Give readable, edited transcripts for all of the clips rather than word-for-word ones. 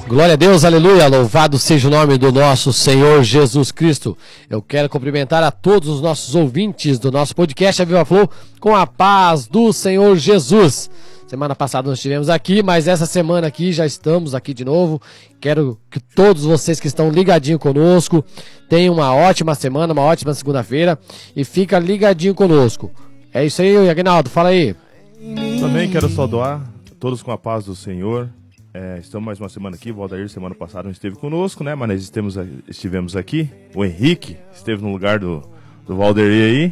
Glória a Deus, aleluia, louvado seja o nome do nosso Senhor Jesus Cristo. Eu quero cumprimentar a todos os nossos ouvintes do nosso podcast A Viva Flow com a paz do Senhor Jesus. Semana passada nós estivemos aqui, mas essa semana aqui já estamos aqui de novo. Quero que todos vocês que estão ligadinhos conosco tenham uma ótima semana, uma ótima segunda-feira e fica ligadinho conosco. É isso aí, Aguinaldo, fala aí. Também quero saudar todos com a paz do Senhor. Estamos mais uma semana aqui. O Valdair semana passada não esteve conosco, né? Mas nós estivemos aqui. O Henrique esteve no lugar do Valdair aí.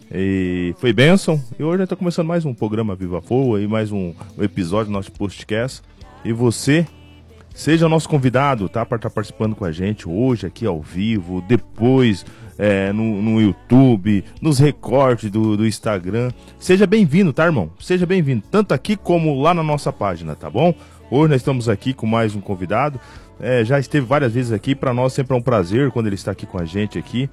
E foi bênção. E hoje a gente está começando mais um programa Viva Flow, aí mais um episódio do nosso podcast. E você, seja o nosso convidado, tá? Para estar participando com a gente hoje aqui ao vivo, depois no YouTube, nos recortes do Instagram. Seja bem-vindo, tá, irmão? Seja bem-vindo, tanto aqui como lá na nossa página, tá bom? Hoje nós estamos aqui com mais um convidado. Já esteve várias vezes aqui. Para nós sempre é um prazer quando ele está aqui com a gente aqui.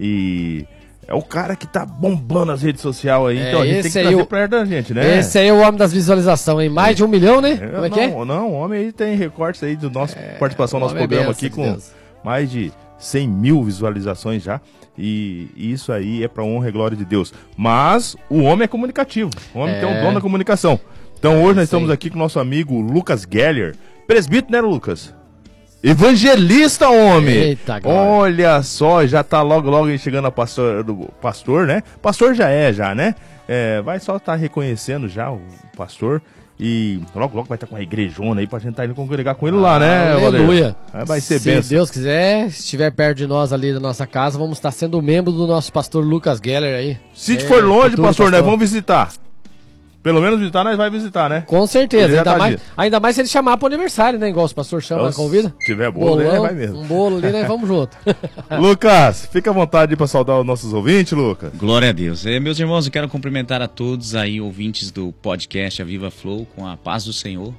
E é o cara que tá bombando as redes sociais aí. Então a gente tem que trazer perto da gente, né? Esse aí é o homem das visualizações, hein? Mais de 1 milhão, né? Como é que é? Não, o homem aí tem recortes aí do nosso participação no nosso programa aqui com mais de 100 mil visualizações já. E isso aí é para honra e glória de Deus. Mas o homem é comunicativo. O homem tem o dom da comunicação. Então hoje nós estamos aqui com o nosso amigo Lucas Geller, presbítero, né, Lucas? Evangelista, homem! Eita, olha só, já tá logo chegando a pastor, né? Pastor já, né? Vai só estar reconhecendo já o pastor e logo vai estar com a igrejona aí pra gente estar indo congregar com ele lá, né? Aleluia! Vai ser Se bênção. Se Deus quiser, se estiver perto de nós ali da nossa casa, vamos estar sendo membro do nosso pastor Lucas Geller aí. Se for longe, pastor, nós vamos visitar. Pelo menos visitar, nós vai visitar, né? Com certeza, ainda mais se ele chamar pro aniversário, né? Igual os pastores chamam, convida. Se tiver bolo, né? Vai mesmo. Um bolo ali, nós vamos junto. Lucas, fica à vontade para saudar os nossos ouvintes, Lucas. Glória a Deus. Meus irmãos, eu quero cumprimentar a todos aí, ouvintes do podcast A Viva Flow, com a paz do Senhor.